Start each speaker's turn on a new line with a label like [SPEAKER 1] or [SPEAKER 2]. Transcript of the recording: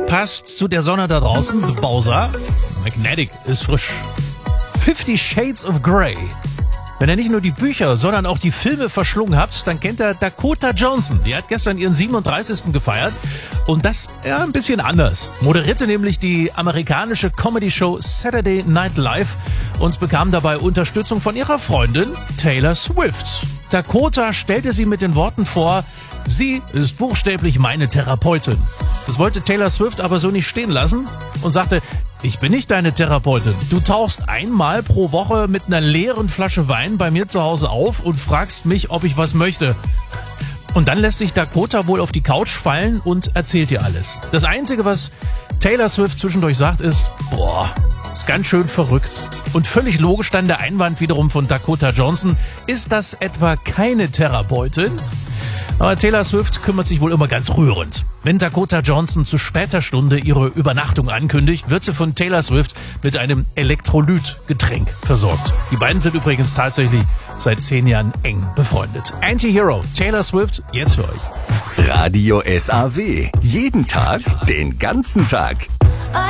[SPEAKER 1] passt zu der Sonne da draußen. The Bowser. Magnetic ist frisch. 50 Shades of Grey. Wenn ihr nicht nur die Bücher, sondern auch die Filme verschlungen habt, dann kennt ihr Dakota Johnson. Die hat gestern ihren 37. gefeiert und das ja ein bisschen anders. Moderierte nämlich die amerikanische Comedy-Show Saturday Night Live und bekam dabei Unterstützung von ihrer Freundin Taylor Swift. Dakota stellte sie mit den Worten vor, sie ist buchstäblich meine Therapeutin. Das wollte Taylor Swift aber so nicht stehen lassen und sagte, ich bin nicht deine Therapeutin. Du tauchst einmal pro Woche mit einer leeren Flasche Wein bei mir zu Hause auf und fragst mich, ob ich was möchte. Und dann lässt sich Dakota wohl auf die Couch fallen und erzählt dir alles. Das Einzige, was Taylor Swift zwischendurch sagt, ist, ist ganz schön verrückt. Und völlig logisch dann der Einwand wiederum von Dakota Johnson, ist das etwa keine Therapeutin? Aber Taylor Swift kümmert sich wohl immer ganz rührend. Wenn Dakota Johnson zu später Stunde ihre Übernachtung ankündigt, wird sie von Taylor Swift mit einem Elektrolytgetränk versorgt. Die beiden sind übrigens tatsächlich seit 10 Jahren eng befreundet. Anti-Hero, Taylor Swift, jetzt für euch.
[SPEAKER 2] Radio SAW. Jeden Tag, den ganzen Tag.